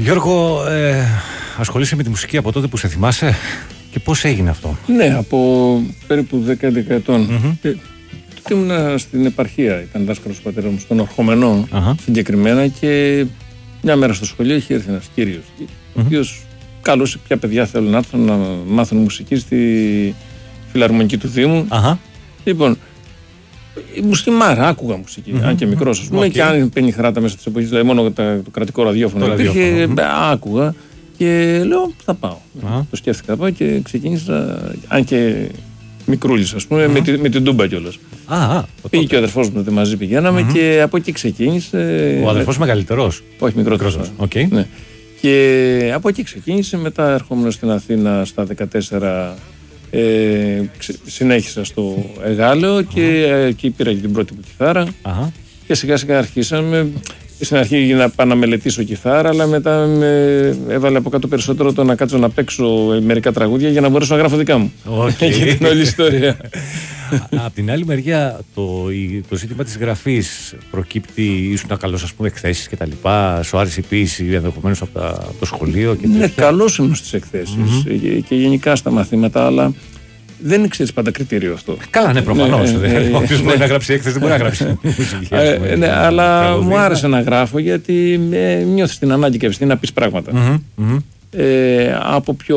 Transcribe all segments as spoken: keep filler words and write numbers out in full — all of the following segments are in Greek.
Γιώργο, ε, ασχολείσαι με τη μουσική από τότε που σε θυμάσαι και πώς έγινε αυτό? Ναι, από περίπου δέκα έντεκα ετών. Mm-hmm. Και, τότε ήμουν στην επαρχία, ήταν δάσκαλος του πατέρα μου, στον Ορχομενό uh-huh. συγκεκριμένα, και μια μέρα στο σχολείο είχε έρθει ένας κύριος, mm-hmm. ο οποίος καλούσε ποια παιδιά θέλουν να έρθουν να μάθουν μουσική στη φιλαρμονική του Δήμου. Uh-huh. Λοιπόν, η μουσική μάρα, άκουγα μουσική, mm-hmm. αν και μικρός, ας πούμε, okay. και αν παίρνει χράτα μέσα της εποχής, δηλαδή μόνο το κρατικό ραδιόφωνο υπήρχε, mm-hmm. άκουγα και λέω θα πάω. Uh-huh. Το σκέφτηκα να πάω και ξεκίνησα, αν και μικρούλης, ας πούμε, mm-hmm. με, τη, με την τούμπα κιόλας. Ah, πήγε και ο αδερφός μου, μαζί πηγαίναμε mm-hmm. και από εκεί ξεκίνησε. Ο αδερφός μεγαλύτερος? Όχι, μικρότερος. Okay. Ναι. Και από εκεί ξεκίνησε, μετά ερχόμενος στην Αθήνα στα δεκατέσσερα. Ε, συνέχισα στο Εγάλεο και uh-huh. εκεί πήρα και την πρώτη μου κιθάρα uh-huh. και σιγά σιγά αρχίσαμε. Στην αρχή να πάω να μελετήσω κιθάρα, αλλά μετά με έβαλε από κάτω περισσότερο το να κάτσω να παίξω μερικά τραγούδια για να μπορέσω να γράφω δικά μου. Okay. Και την όλη ιστορία. Απ' την άλλη μεριά, το, το ζήτημα της γραφής προκύπτει, ήσουν καλός, ας πούμε, εκθέσεις και τα λοιπά, σου άρεσε η ποίηση ενδεχομένως από, από το σχολείο και ναι, καλός ήμουν στις εκθέσεις mm-hmm. και, και γενικά στα μαθήματα, αλλά δεν ξέρεις πάντα κριτήριο αυτό. Καλά, ναι, προφανώς. Ναι, ναι, ναι, όποιος ναι. μπορεί να γράψει έκθεση δεν μπορεί να γράψει μουσική. Ε, ναι, αλλά μου άρεσε να γράφω, γιατί ε, νιώθεις την ανάγκη και ευθύνη να πεις πράγματα. Mm-hmm, mm-hmm. Ε, από πιο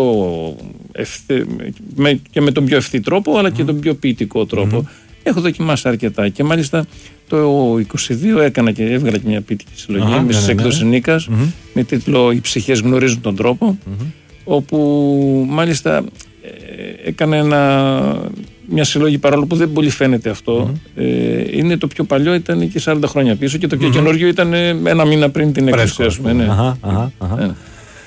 ευθύ, με, και με τον πιο ευθύ τρόπο, αλλά mm-hmm. και τον πιο ποιητικό τρόπο. Mm-hmm. Έχω δοκιμάσει αρκετά και μάλιστα το είκοσι δύο έκανα και έβγαλα και μια ποιητική συλλογή uh-huh, με στις ναι, εκδόσεις ναι. Νίκας mm-hmm. με τίτλο «Οι ψυχές γνωρίζουν τον τρόπο», mm-hmm. όπου μάλιστα ε, έκανα ένα, μια συλλογή, παρόλο που δεν πολύ φαίνεται αυτό. Mm-hmm. Ε, είναι το πιο παλιό, ήταν και σαράντα χρόνια πίσω, και το πιο mm-hmm. καινούργιο ήταν ένα μήνα πριν την έκδοση, ας πούμε. Ναι. Αχα, αχα, αχα. Ναι.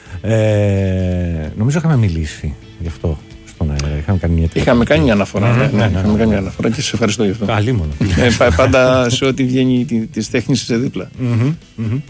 Ε, νομίζω είχαμε μιλήσει γι' αυτό. Στον αέρα. Είχαμε κάνει μια, είχαμε κάνει μια αναφορά. Ναι, ναι, ναι, ναι, είχαμε κάνει μια αναφορά και σε ευχαριστώ γι' αυτό. Καλή μόνο. Ε, πάντα σε ό,τι βγαίνει τη τέχνη σε δίπλα. Mm-hmm, mm-hmm.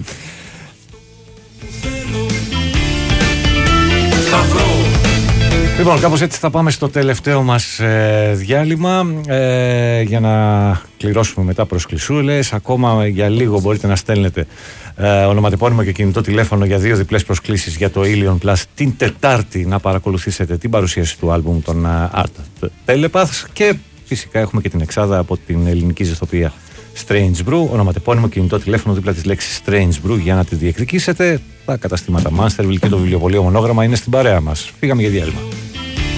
Λοιπόν, κάπως έτσι θα πάμε στο τελευταίο μας ε, διάλειμμα ε, για να κληρώσουμε μετά προσκλησούλες. Ακόμα για λίγο μπορείτε να στέλνετε ε, ονοματεπώνυμο και κινητό τηλέφωνο για δύο διπλές προσκλήσεις για το Ilion Plus την Τετάρτη να παρακολουθήσετε την παρουσίαση του άλμπουμ των uh, Art Telepaths, και φυσικά έχουμε και την εξάδα από την ελληνική ζεστοποιία Strange Brew. Ονοματεπώνυμο, κινητό τηλέφωνο δίπλα της λέξης Strange Brew για να τη διεκδικήσετε. Τα καταστήματα Masterville και το βιβλιοπωλείο Μονόγραμμα είναι στην παρέα μας. Φύγαμε για διάλειμμα.